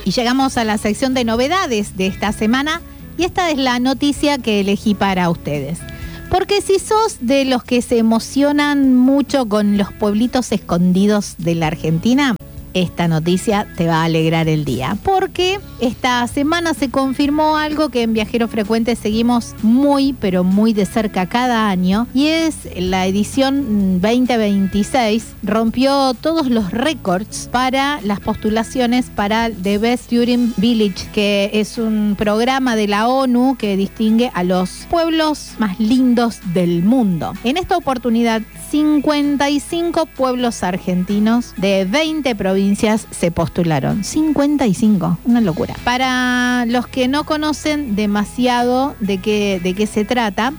Y llegamos a la sección de novedades de esta semana y esta es la noticia que elegí para ustedes. Porque si sos de los que se emocionan mucho con los pueblitos escondidos de la Argentina, esta noticia te va a alegrar el día, porque esta semana se confirmó algo que en Viajero Frecuente seguimos muy, pero muy de cerca cada año, y es la edición 2026 rompió todos los récords para las postulaciones para The Best Tourism Village, que es un programa de la ONU que distingue a los pueblos más lindos del mundo. En esta oportunidad, 55 pueblos argentinos de 20 provincias se postularon. 55, una locura. Para los que no conocen demasiado de qué se trata,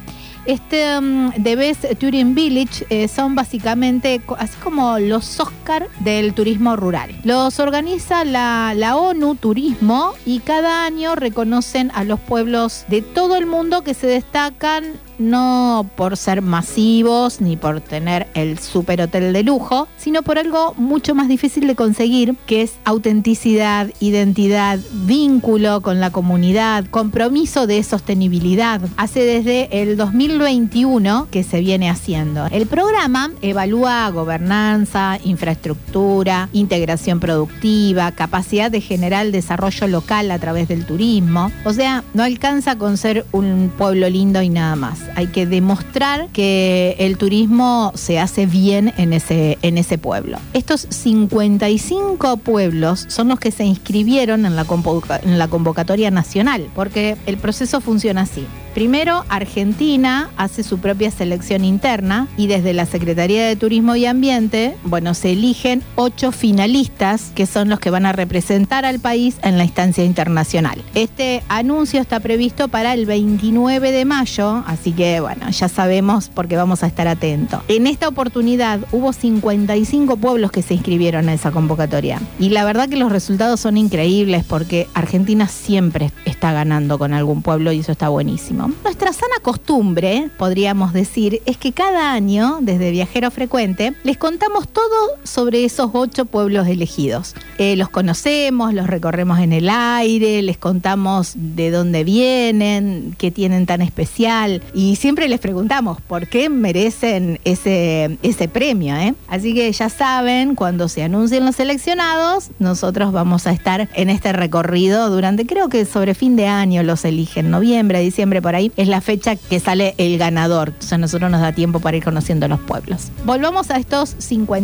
The Best Tourism Village son básicamente así como los Oscar del turismo rural. Los organiza la ONU Turismo y cada año reconocen a los pueblos de todo el mundo que se destacan no por ser masivos ni por tener el super hotel de lujo, sino por algo mucho más difícil de conseguir, que es autenticidad, identidad, vínculo con la comunidad, compromiso de sostenibilidad. Hace desde el 2021 que se viene haciendo. El programa evalúa gobernanza, infraestructura, integración productiva, capacidad de generar desarrollo local a través del turismo. O sea, no alcanza con ser un pueblo lindo y nada más. Hay que demostrar que el turismo se hace bien en ese pueblo. Estos 55 pueblos son los que se inscribieron en la convocatoria nacional, porque el proceso funciona así. Primero, Argentina hace su propia selección interna y desde la Secretaría de Turismo y Ambiente, se eligen 8 finalistas que son los que van a representar al país en la instancia internacional. Este anuncio está previsto para el 29 de mayo, así que ya sabemos porque vamos a estar atentos. En esta oportunidad hubo 55 pueblos que se inscribieron a esa convocatoria y la verdad que los resultados son increíbles porque Argentina siempre está ganando con algún pueblo y eso está buenísimo. Nuestra sana costumbre, podríamos decir, es que cada año, desde Viajero Frecuente, les contamos todo sobre esos 8 pueblos elegidos. Los conocemos, los recorremos en el aire, les contamos de dónde vienen, qué tienen tan especial y siempre les preguntamos por qué merecen ese premio, ¿eh? Así que ya saben, cuando se anuncien los seleccionados, nosotros vamos a estar en este recorrido durante, creo que sobre fin de año los eligen, noviembre, diciembre, por ahí es la fecha que sale el ganador. Entonces a nosotros nos da tiempo para ir conociendo los pueblos. Volvamos a estos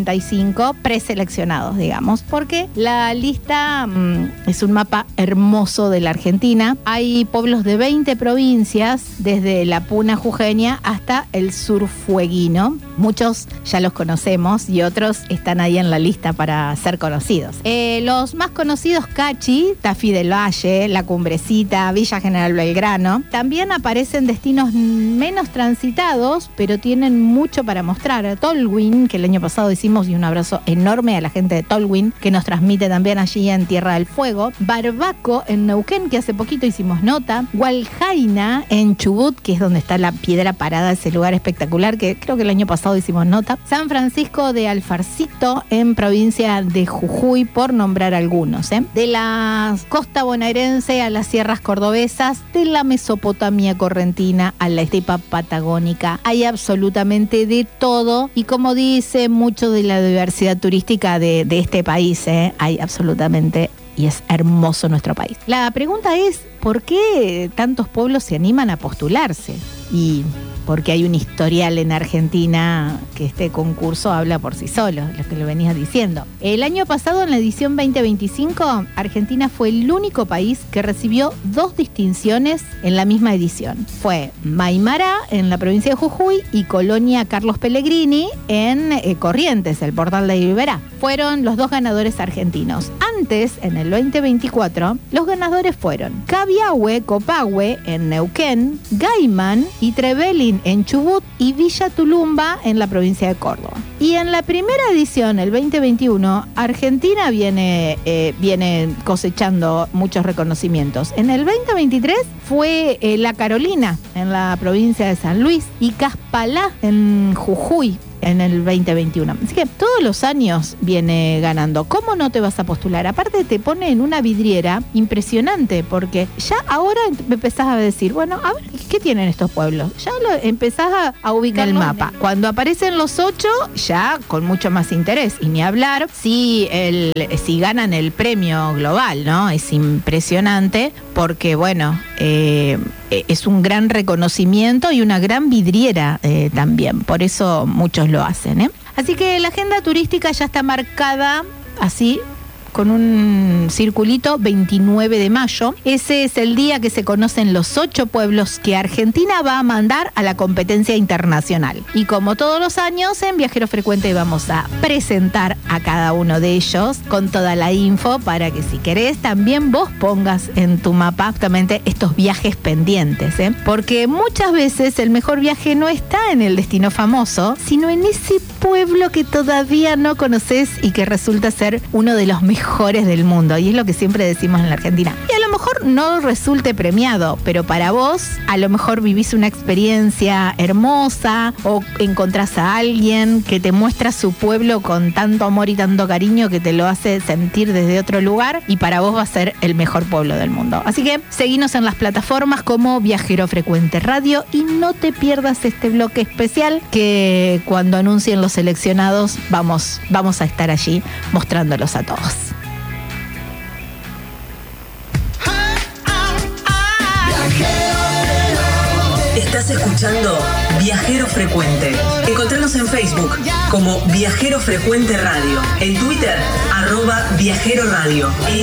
55 preseleccionados, digamos, porque la lista es un mapa hermoso de la Argentina. Hay pueblos de 20 provincias, desde la Puna jujeña hasta el sur fueguino. Muchos ya los conocemos y otros están ahí en la lista para ser conocidos. Los más conocidos: Cachi, Tafí del Valle, La Cumbrecita, Villa General Belgrano. También aparecen destinos menos transitados, pero tienen mucho para mostrar. Tolwyn, que el año pasado hicimos, y un abrazo enorme a la gente de Tolwyn, que nos transmite también allí en Tierra del Fuego. Barbaco, en Neuquén, que hace poquito hicimos nota. Hualjaina, en Chubut, que es donde está la piedra parada, ese lugar espectacular, que creo que el año pasado hicimos nota. San Francisco de Alfarcito, en provincia de Jujuy, por nombrar algunos. De la costa bonaerense a las sierras cordobesas, de la Mesopotamia correntina a la estepa patagónica, hay absolutamente de todo y, como dice mucho de la diversidad turística de este país, hay absolutamente, y es hermoso nuestro país. La pregunta es, ¿por qué tantos pueblos se animan a postularse? Y porque hay un historial en Argentina que este concurso habla por sí solo, lo que lo venías diciendo. El año pasado, en la edición 2025, Argentina fue el único país que recibió 2 distinciones en la misma edición. Fue Maimará, en la provincia de Jujuy, y Colonia Carlos Pellegrini, en Corrientes, el portal de Iberá. Fueron los 2 ganadores argentinos. Antes, en el 2024, los ganadores fueron Cabiahue, Copahue, en Neuquén, Gaiman y Trevelin, en Chubut, y Villa Tulumba, en la provincia de Córdoba. Y en la primera edición, el 2021, Argentina viene cosechando muchos reconocimientos. En el 2023 fue La Carolina, en la provincia de San Luis, y Caspalá, en Jujuy. en el 2021. Así que todos los años viene ganando. ¿Cómo no te vas a postular? Aparte te pone en una vidriera impresionante, porque ya ahora empezás a decir, bueno, a ver, ¿qué tienen estos pueblos? Ya lo empezás a ubicar el mapa. Cuando aparecen los 8, ya con mucho más interés. Y ni hablar si ganan el premio global, ¿no? Es impresionante porque, bueno, es un gran reconocimiento y una gran vidriera también. Por eso muchos lo hacen, ¿eh? Así que la agenda turística ya está marcada así, con un circulito, 29 de mayo. Ese es el día que se conocen los 8 pueblos que Argentina va a mandar a la competencia internacional. Y como todos los años, en Viajero Frecuente vamos a presentar a cada uno de ellos con toda la info para que si querés también vos pongas en tu mapa justamente estos viajes pendientes, ¿eh? Porque muchas veces el mejor viaje no está en el destino famoso, sino en ese pueblo que todavía no conoces y que resulta ser uno de los mejores del mundo, y es lo que siempre decimos en la Argentina. Y a lo mejor no resulte premiado, pero para vos a lo mejor vivís una experiencia hermosa o encontrás a alguien que te muestra su pueblo con tanto amor y tanto cariño que te lo hace sentir desde otro lugar, y para vos va a ser el mejor pueblo del mundo. Así que seguinos en las plataformas como Viajero Frecuente Radio y no te pierdas este bloque especial que cuando anuncien los seleccionados vamos a estar allí mostrándolos a todos. Estás escuchando Viajero Frecuente. Encontranos en Facebook como Viajero Frecuente Radio, en Twitter @Viajero Radio.